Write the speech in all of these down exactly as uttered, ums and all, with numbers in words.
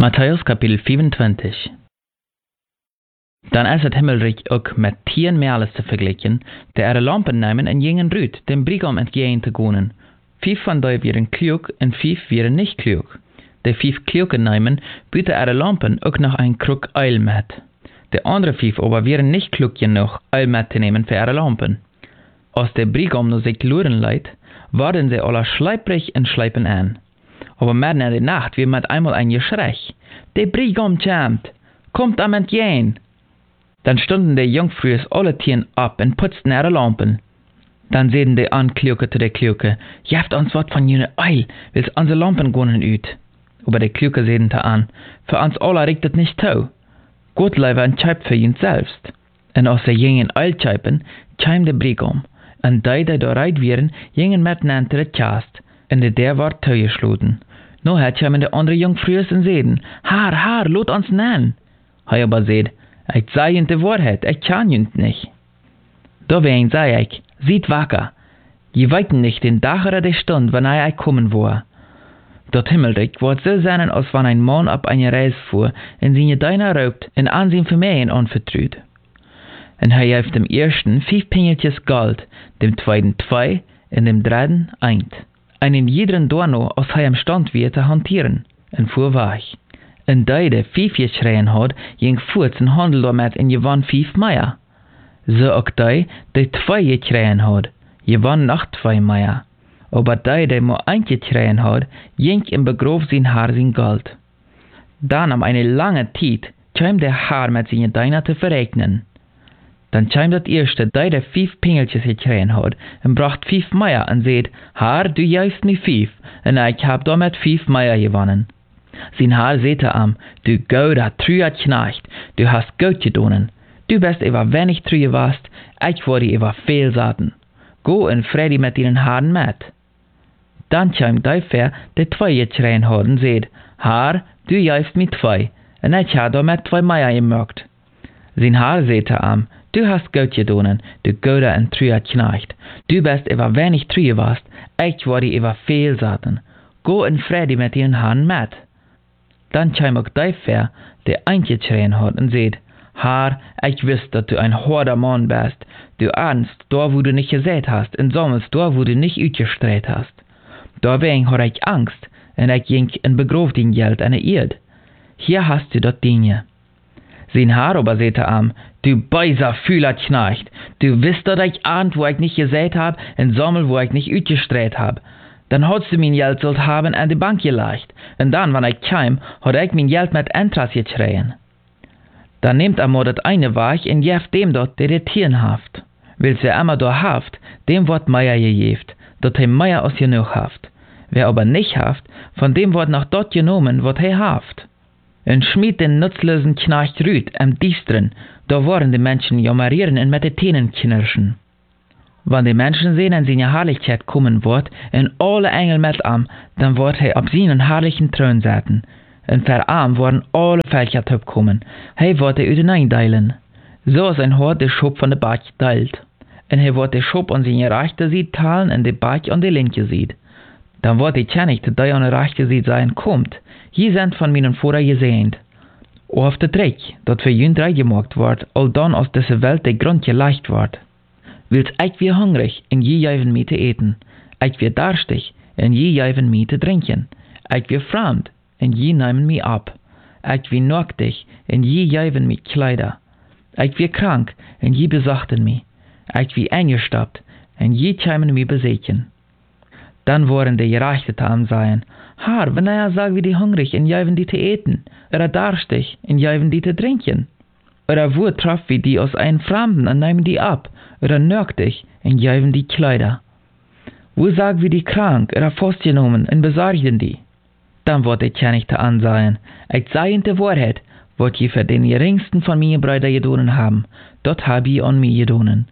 Matthäus kapitel vierundzwanzig. Dan is het himmelrijk ook met tien meerles te vergelijken, die er lampen nemen en gingen ruut, dem brigam entgegen te gonen. Vijf van die waren klug en vijf waren niet klug. De vijf klugen nemen, buiten er lampen ook nog een kruk oil met. De andere vijf aber waren niet klug genoeg oil met te nemen voor er lampen. Als de brigam nu zich loeren leidt, waren ze alle schleiprig en schleipen aan. Aber midden in de nacht weer met einmal ein Geschrei. De brigam komt, kommt am entgegen. Dan stonden de Jungfrühs alle tien ab en putzten ihre Lampen. Dan zeiden de Ankluge zu de Kluge, jeft ons wat van jene Eil, wils onze Lampen gonnen uit. Aber de Kluge zeiden te an, für ons alle richt het nicht tau. Gott leiwe en tscheipt für jens selbst. En als ze gingen Eil tscheipen, tscheim de brigam. En die, die daaruit wieren, gingen met nan te de tjast. En de der war tau gesloten. No het tscheimen de andere Jungfrühs en zeiden, haar, haar, lot ons nan. Hij aber zeid, ik zei je de waarheid, ik kan je niet. Daarbij zei ik, ziet wakker, je weet niet den dag oder de stund, wanneer ik komen woe. Dat himmelrijk wordt zo zijn als wanneer een man op een reis voer en zijn deiner roopt en aanzien voor mij anvertrouwt. En hij heeft dem eersten vijf pingeltjes goud, dem tweeden twee en dem dritten eend. En in iederen doorno als hij hem stand weer te hanteren, en voer weg. En die de vijf geschreien had, ging voort en handelde met en je won vijf meier. Zo ook die, die twee geschreien had, je won nog twee meier. Aber die, die maar eentje geschreien had, ging en begroof zijn haar zijn gold. Dan om eine lange tijd, kwam de haar met zijn deiner te verrekenen. Dan kwam dat eerste, die de vijf pingeltjes geschreien had, en bracht vijf meier en zei, haar, du juist nu vijf, en ik heb damit vijf meier gewonnen. Zijn haar zette am, du gouda, truer knecht, du hast goed gedonen. Du bist ewer wenig true warst, ich wurde ewer veel zaten. Go en vrede met ihnen haaren met. Dan kwam die ver, de twee geschreien hadden, zeid, haar, du juist met twee, en ich had er met twee meier gemaakt. Zijn haar zette am, du hast goed gedonen, du gouda en truer knecht. Du bist ewer wenig true warst, ich wurde ewer veel zaten. Go en vrede met ihnen haaren met. Dan kwam ook die ver, die eentje geschreien had en zeid, haar, ich wist dat du ein harder Mann bist, du ahnst, da wo du nicht gesät hast, en sammelst, da wo du nicht uitgestreit hast. Daarbij had ich Angst, en ich ging en begroof din Geld en eerd. Hier hast du dat Dinge. Zijn haar aber zette am, du beiser Fühlerknecht, du wisst dat ich ahnt, wo ich nicht gesät hab, en sammel, wo ich nicht uitgestreit hab. Dan had ze mijn geld zult haben aan de bank gelegd, en dan, wanneer ik kwam, had ik mijn geld met entras geschreien. Dan neemt amor dat eine weg en jeft dem dat der het tieren haft. Wil ze immer door haft, dem wordt meier gejeft, dat hij meier als genoeg haft. Wer aber nicht haft, von dem wordt noch dort genomen, wat hij haft. En schmied den nutzlosen Knecht rüt, am diesteren, da worden de mensen jammerieren en met de tenen knirschen. Wann die Menschen sehen, an seine Herrlichkeit kommen wird, und alle Engel mit am, dann wird er auf seinen herrlichen Thron sitzen. Und für am werden alle Völker top kommen. Er wird er übereindeilen. So ist ein Hort der Schub von der Berg teilt. Und er wird der Schub an seine rechte Seite teilen und der Berg an die linke Seite. Dann wird die Tjenigte, die an der rechten Seite sein kommt. Hier sind von meinen Vorder gesehen. Auf der Trick, dat für jün drei gemacht wird, all dann aus dieser Welt der Grund geleicht wird. Wils ich wir hungrig, en je juiven mee te eten. Ich wir darstig, en je juiven mee te drinken. Ich wir fremd, en je nemen mee ab. Ich wir nacktig, en je juiven mee Kleider. Ich wir krank, en je besachten mee. Ich wir eingestappt, en je tjeimen mee bezechen. Dan worden de gerechte aan zijn. Haar, wanneer sagen wir die hungrig, en juiven die te eten. Oder darstig, en juiven die te drinken. Oder wo treffen wir die aus einem Fremden und nehmen die ab, oder nötig und geben die Kleider? Wo sagen wir die krank oder festgenommen und besorgen die? Dann wird ich ja nicht ansehen. Ich sage in der Wahrheit, was je für den geringsten von meinen Brüdern gedonen haben, dort habe ich an mir gedonen.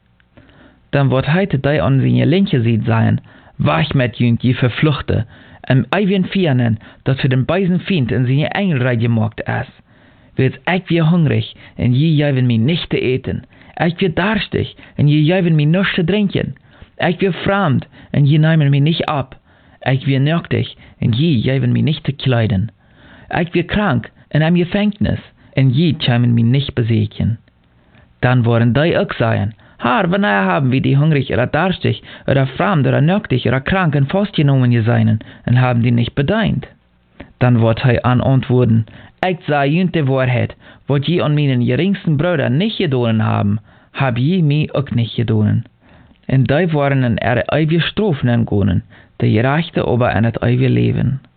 Dann wird heute die an seine linke Seite sein, wach mit jüng je verfluchte, am eigen Fienen, das für den beisen Fiend in seine Engelrei gemacht ist. Wils ich wir hungrig, en je juiven mij nicht te eten. Ich wir darstig, en je juiven mij nichts te drinken. Ich wir fremd, en je nemen mij nicht ab. Ich wir nötig, en je juiven mij nicht te kleiden. Ich wir krank, in einem Gefängnis, en je kämen mich nicht besiegen. Dann worden die auch sagen, Herr, wanneer haben wir die hungrig oder durstig oder fremd oder nöchtig oder krank und festgenommen gesehen und haben die nicht bedeint? Dann wird er antworten, ich sage ihnen die Wahrheit, was je an meinen geringsten Brüdern nicht getan haben, hab je mir auch nicht getan. Und die waren in ihre ewige Strafe gegangen, die Gerechte aber in das ewige Leben.